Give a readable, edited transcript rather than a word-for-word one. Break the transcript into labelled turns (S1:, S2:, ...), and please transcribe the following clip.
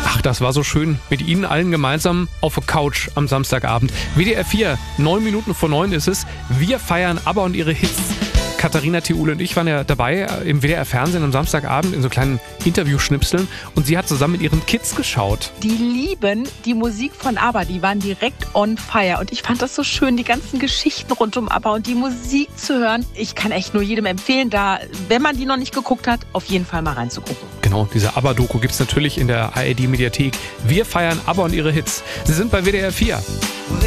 S1: Ach, das war so schön. Mit Ihnen allen gemeinsam auf der Couch am Samstagabend. WDR 4, 9 Minuten vor 9 ist es. Wir feiern ABBA und ihre Hits. Katharina Theule und ich waren ja dabei im WDR-Fernsehen am Samstagabend in so kleinen Interviewschnipseln und sie hat zusammen mit ihren Kids geschaut.
S2: Die lieben die Musik von ABBA, die waren direkt on fire und ich fand das so schön, die ganzen Geschichten rund um ABBA und die Musik zu hören. Ich kann echt nur jedem empfehlen, da, wenn man die noch nicht geguckt hat, auf jeden Fall mal reinzugucken.
S1: Genau, diese ABBA-Doku gibt es natürlich in der ARD-Mediathek. Wir feiern ABBA und ihre Hits. Sie sind bei WDR 4.